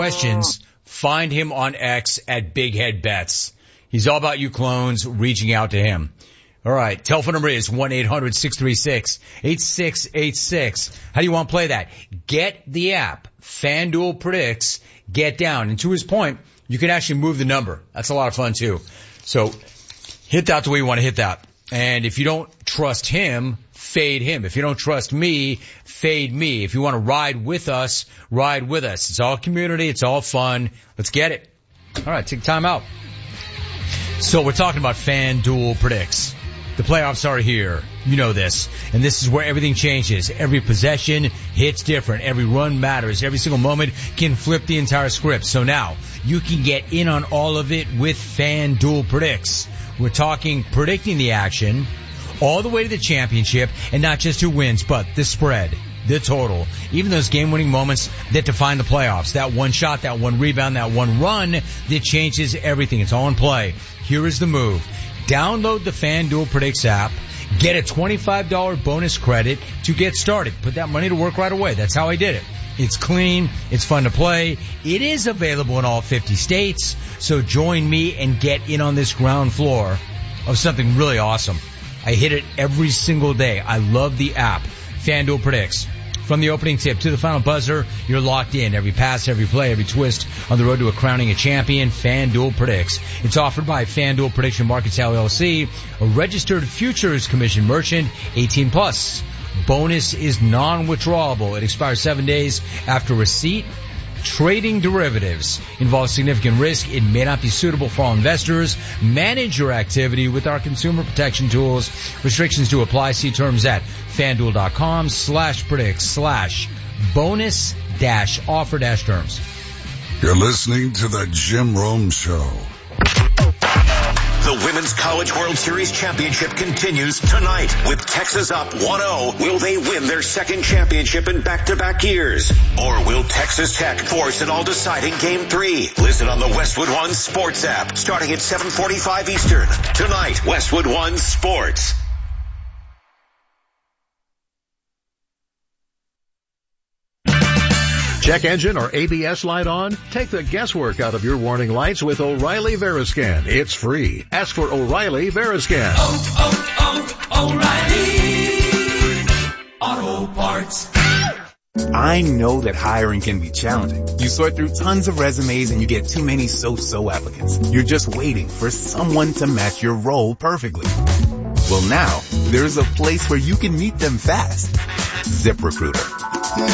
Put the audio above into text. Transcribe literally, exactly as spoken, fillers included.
questions, find him on X at Big Head Bets. He's all about you clones reaching out to him. All right. Telephone number is one eight hundred six three six eight six eight six. How do you want to play that? Get the app. FanDuel Predicts. Get down. And to his point, you can actually move the number. That's a lot of fun too. So hit that the way you want to hit that. And if you don't trust him, fade him. If you don't trust me, fade me. If you want to ride with us, ride with us. It's all community. It's all fun. Let's get it. All right. Take time out. So we're talking about FanDuel Predicts. The playoffs are here. You know this. And this is where everything changes. Every possession hits different. Every run matters. Every single moment can flip the entire script. So now you can get in on all of it with FanDuel Predicts. We're talking predicting the action all the way to the championship, and not just who wins, but the spread, the total, even those game-winning moments that define the playoffs. That one shot, that one rebound, that one run that changes everything. It's all in play. Here is the move. Download the FanDuel Predicts app. Get a twenty-five dollars bonus credit to get started. Put that money to work right away. That's how I did it. It's clean. It's fun to play. It is available in all fifty states. So join me and get in on this ground floor of something really awesome. I hit it every single day. I love the app. FanDuel Predicts. From the opening tip to the final buzzer, you're locked in. Every pass, every play, every twist on the road to a crowning a champion. FanDuel Predicts. It's offered by FanDuel Prediction Markets L L C, a registered futures commission merchant, eighteen plus. Bonus is non-withdrawable. It expires seven days after receipt. Trading derivatives involves significant risk. It may not be suitable for all investors. Manage your activity with our consumer protection tools. Restrictions to apply. See terms at FanDuel.com slash predicts slash bonus dash offer dash terms. You're listening to the Jim Rome Show. The Women's College World Series Championship continues tonight with Texas up one oh. Will they win their second championship in back-to-back years? Or will Texas Tech force an all-deciding Game three? Listen on the Westwood One Sports app starting at seven forty-five Eastern. Tonight, Westwood One Sports. Check engine or A B S light on? Take the guesswork out of your warning lights with O'Reilly Veriscan. It's free. Ask for O'Reilly Veriscan. Oh, oh, oh, O'Reilly Auto Parts. I know that hiring can be challenging. You sort through tons of resumes and you get too many so-so applicants. You're just waiting for someone to match your role perfectly. Well, now, there's a place where you can meet them fast. ZipRecruiter.